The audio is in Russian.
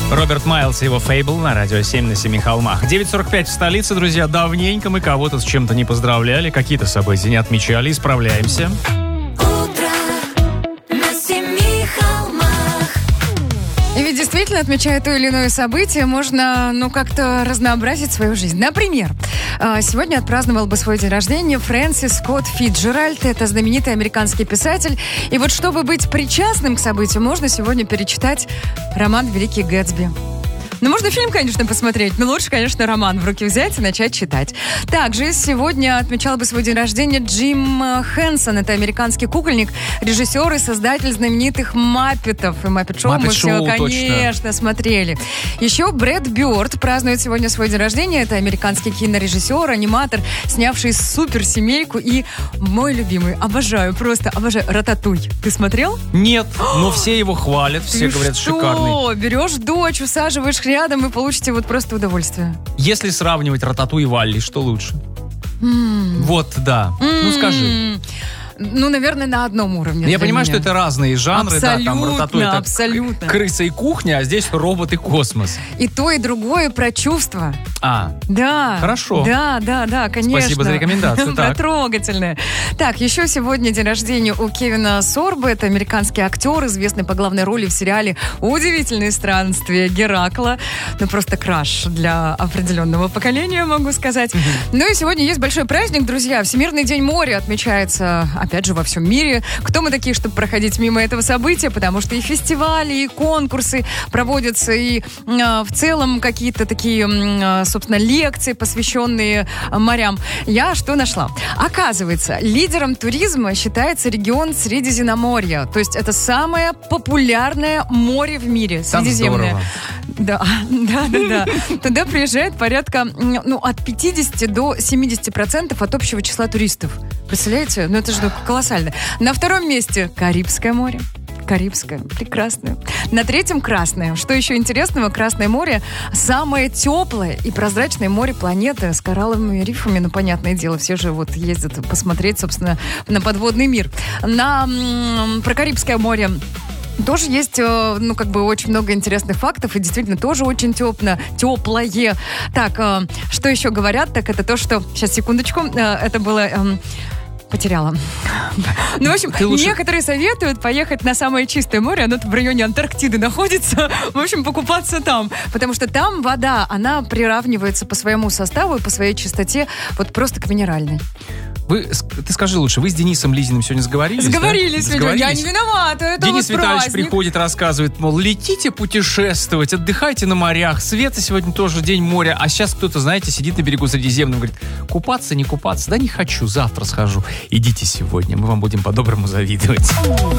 Роберт Майлз и его «Фейбл» на радио 7 на 7 холмах. 9:45 в столице, друзья. Давненько мы кого-то с чем-то не поздравляли, какие-то события не отмечали. Исправляемся. И ведь действительно, отмечая то или иное событие, можно, как-то разнообразить свою жизнь. Например, сегодня отпраздновал бы свой день рождения Фрэнсис Скотт Фитджеральд. Это знаменитый американский писатель. И вот чтобы быть причастным к событию, можно сегодня перечитать роман «Великий Гэтсби». Можно фильм, конечно, посмотреть, но лучше, конечно, роман в руки взять и начать читать. Также сегодня отмечал бы свой день рождения Джим Хенсон. Это американский кукольник, режиссер и создатель знаменитых «Маппетов». И «Маппет-шоу» мы все, конечно, смотрели. Еще Брэд Бёрд празднует сегодня свой день рождения. Это американский кинорежиссер, аниматор, снявший суперсемейку. И мой любимый, просто обожаю, «Рататуй». Ты смотрел? Нет, но все его хвалят, все говорят, шикарный. Берешь дочь, усаживаешь рядом и получите просто удовольствие. Если сравнивать «Рататуй» и «Валли», что лучше? Вот, да. Скажи. Наверное, на одном уровне. Я понимаю, что это разные жанры. Абсолютно, да, там «Рататуй» это абсолютно. крыса и кухня, а здесь робот и космос. И то, и другое про чувства. Да. Хорошо. Да, конечно. Спасибо за рекомендацию. Трогательное. Так, еще сегодня день рождения у Кевина Сорбо. Это американский актер, известный по главной роли в сериале «Удивительные странствия Геракла». Просто краш для определенного поколения, могу сказать. И сегодня есть большой праздник, друзья. Всемирный день моря отмечается, опять же, во всем мире. Кто мы такие, чтобы проходить мимо этого события? Потому что и фестивали, и конкурсы проводятся, и в целом какие-то такие, собственно, лекции, посвященные морям. Я что нашла? Оказывается, лидером туризма считается регион Средиземноморья. То есть это самое популярное море в мире. Средиземное. Да. Туда приезжает порядка от 50 до 70% от общего числа туристов. Представляете? Это же колоссально. На втором месте Карибское море. Карибское, прекрасное. На третьем Красное. Что еще интересного? Красное море самое теплое и прозрачное море планеты с коралловыми рифами. Понятное дело, все же ездят посмотреть, собственно, на подводный мир. Про Карибское море тоже есть, очень много интересных фактов, и действительно тоже очень теплое. Так, что еще говорят, так это то, что... Сейчас, секундочку, это было... Потеряла. В общем, некоторые советуют поехать на самое чистое море, оно в районе Антарктиды находится, в общем, покупаться там, потому что там вода, она приравнивается по своему составу и по своей чистоте просто к минеральной. Ты скажи лучше, вы с Денисом Лизиным сегодня сговорились? Сговорились. Я не виновата, это Денис Витальевич праздник. приходит, рассказывает, мол, летите путешествовать, отдыхайте на морях. Света сегодня тоже день моря. А сейчас кто-то, знаете, сидит на берегу Средиземного, говорит, купаться, не купаться? Да не хочу, завтра схожу. Идите сегодня, мы вам будем по-доброму завидовать.